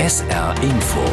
SR Info.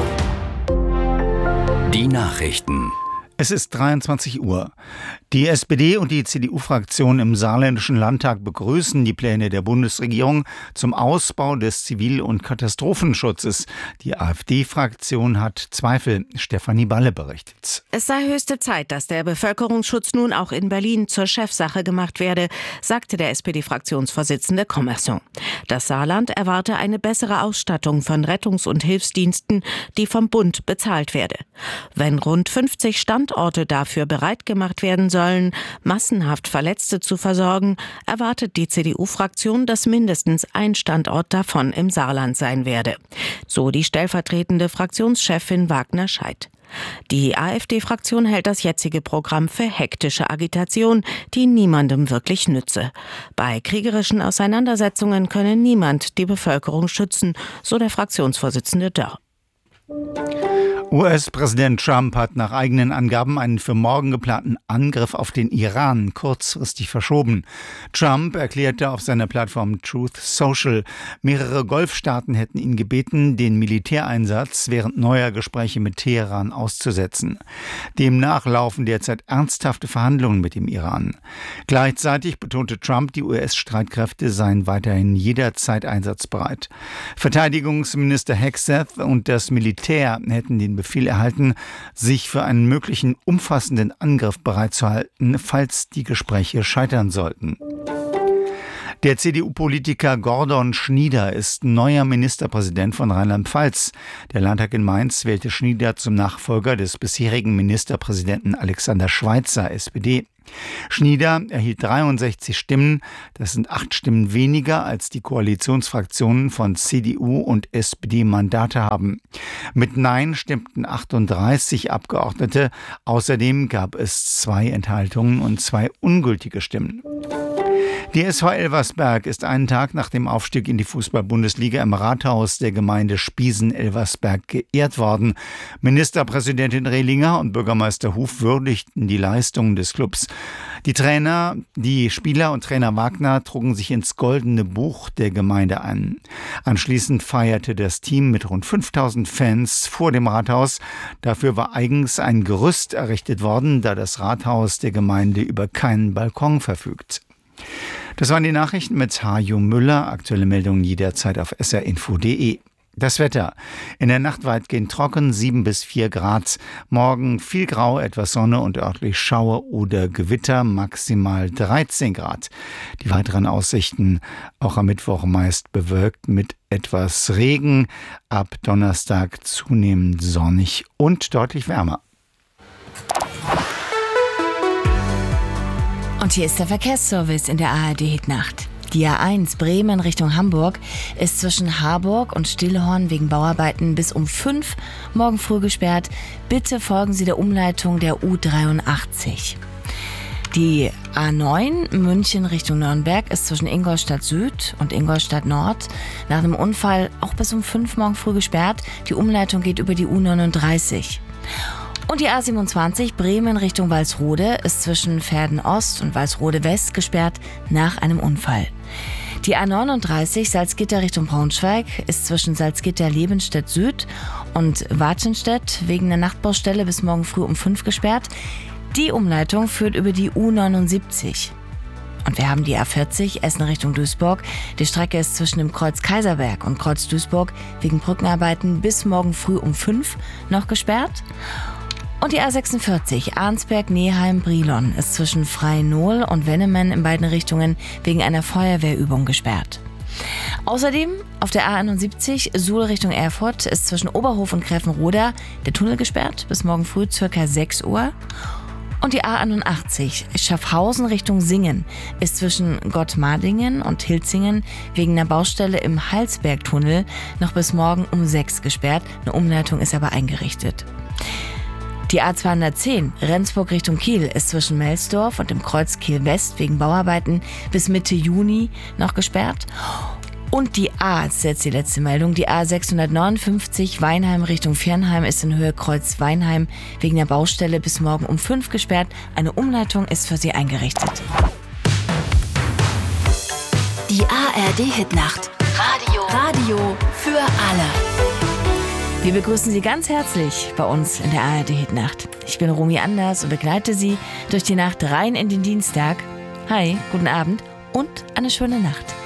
Die Nachrichten. Es ist 23 Uhr. Die SPD und die CDU-Fraktion im Saarländischen Landtag begrüßen die Pläne der Bundesregierung zum Ausbau des Zivil- und Katastrophenschutzes. Die AfD-Fraktion hat Zweifel. Stefanie Balle berichtet. Es sei höchste Zeit, dass der Bevölkerungsschutz nun auch in Berlin zur Chefsache gemacht werde, sagte der SPD-Fraktionsvorsitzende Commerson. Das Saarland erwarte eine bessere Ausstattung von Rettungs- und Hilfsdiensten, die vom Bund bezahlt werde. Wenn rund 50 Standorte dafür bereit gemacht werden sollen, massenhaft Verletzte zu versorgen, erwartet die CDU-Fraktion, dass mindestens ein Standort davon im Saarland sein werde. So die stellvertretende Fraktionschefin Wagner Scheidt. Die AfD-Fraktion hält das jetzige Programm für hektische Agitation, die niemandem wirklich nütze. Bei kriegerischen Auseinandersetzungen könne niemand die Bevölkerung schützen, so der Fraktionsvorsitzende Dörr. US-Präsident Trump hat nach eigenen Angaben einen für morgen geplanten Angriff auf den Iran kurzfristig verschoben. Trump erklärte auf seiner Plattform Truth Social, mehrere Golfstaaten hätten ihn gebeten, den Militäreinsatz während neuer Gespräche mit Teheran auszusetzen. Demnach laufen derzeit ernsthafte Verhandlungen mit dem Iran. Gleichzeitig betonte Trump, die US-Streitkräfte seien weiterhin jederzeit einsatzbereit. Verteidigungsminister Hegseth und das Militär hätten den Befehl erhalten, sich für einen möglichen umfassenden Angriff bereitzuhalten, falls die Gespräche scheitern sollten. Der CDU-Politiker Gordon Schnieder ist neuer Ministerpräsident von Rheinland-Pfalz. Der Landtag in Mainz wählte Schnieder zum Nachfolger des bisherigen Ministerpräsidenten Alexander Schweitzer, SPD. Schnieder erhielt 63 Stimmen, das sind 8 Stimmen weniger, als die Koalitionsfraktionen von CDU und SPD Mandate haben. Mit Nein stimmten 38 Abgeordnete, außerdem gab es 2 Enthaltungen und 2 ungültige Stimmen. Die SV Elversberg ist einen Tag nach dem Aufstieg in die Fußball-Bundesliga im Rathaus der Gemeinde Spiesen-Elversberg geehrt worden. Ministerpräsidentin Rehlinger und Bürgermeister Huf würdigten die Leistungen des Clubs. Die Spieler und Trainer Wagner trugen sich ins Goldene Buch der Gemeinde ein. Anschließend feierte das Team mit rund 5000 Fans vor dem Rathaus. Dafür war eigens ein Gerüst errichtet worden, da das Rathaus der Gemeinde über keinen Balkon verfügt. Das waren die Nachrichten mit Hajo Müller. Aktuelle Meldungen jederzeit auf srinfo.de. Das Wetter. In der Nacht weitgehend trocken, 7 bis 4 Grad. Morgen viel Grau, etwas Sonne und örtlich Schauer oder Gewitter, maximal 13 Grad. Die weiteren Aussichten auch am Mittwoch meist bewölkt mit etwas Regen. Ab Donnerstag zunehmend sonnig und deutlich wärmer. Und hier ist der Verkehrsservice in der ARD-Hitnacht. Die A1 Bremen Richtung Hamburg ist zwischen Harburg und Stillhorn wegen Bauarbeiten bis um 5 morgen früh gesperrt. Bitte folgen Sie der Umleitung der U83. Die A9 München Richtung Nürnberg ist zwischen Ingolstadt Süd und Ingolstadt Nord nach einem Unfall auch bis um 5 morgen früh gesperrt. Die Umleitung geht über die U39. Und die A27 Bremen Richtung Walsrode ist zwischen Verden Ost und Walsrode West gesperrt nach einem Unfall. Die A39 Salzgitter Richtung Braunschweig ist zwischen Salzgitter-Lebenstedt Süd und Wattenstedt wegen einer Nachtbaustelle bis morgen früh um 5 gesperrt. Die Umleitung führt über die U79. Und wir haben die A40 Essen Richtung Duisburg. Die Strecke ist zwischen dem Kreuz Kaiserberg und Kreuz Duisburg wegen Brückenarbeiten bis morgen früh um 5 noch gesperrt. Und die A46 Arnsberg-Neheim-Brilon ist zwischen Freinohl und Wennemen in beiden Richtungen wegen einer Feuerwehrübung gesperrt. Außerdem auf der A71 Suhl Richtung Erfurt ist zwischen Oberhof und Gräfenroda der Tunnel gesperrt bis morgen früh ca. 6 Uhr. Und die A81 Schaffhausen Richtung Singen ist zwischen Gottmardingen und Hilzingen wegen einer Baustelle im Halsbergtunnel noch bis morgen um 6 gesperrt. Eine Umleitung ist aber eingerichtet. Die A210 Rendsburg Richtung Kiel ist zwischen Melsdorf und dem Kreuz Kiel West wegen Bauarbeiten bis Mitte Juni noch gesperrt. Und die das ist jetzt die letzte Meldung, die A659 Weinheim Richtung Viernheim ist in Höhe Kreuz Weinheim wegen der Baustelle bis morgen um 5 gesperrt. Eine Umleitung ist für sie eingerichtet. Die ARD-Hitnacht. Radio für alle. Wir begrüßen Sie ganz herzlich bei uns in der ARD-Hitnacht. Ich bin Romy Anders und begleite Sie durch die Nacht rein in den Dienstag. Hi, guten Abend und eine schöne Nacht.